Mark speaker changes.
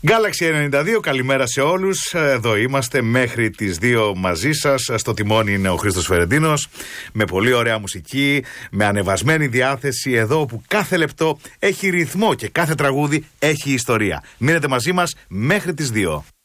Speaker 1: Galaxy 92, καλημέρα σε όλους. Εδώ είμαστε μέχρι τις 2 μαζί σας. Στο τιμόνι είναι ο Χρήστος Φερεντίνος. Με πολύ ωραία μουσική, με ανεβασμένη διάθεση. Εδώ όπου κάθε λεπτό έχει ρυθμό και κάθε τραγούδι έχει ιστορία. Μείνετε μαζί μας μέχρι τις 2.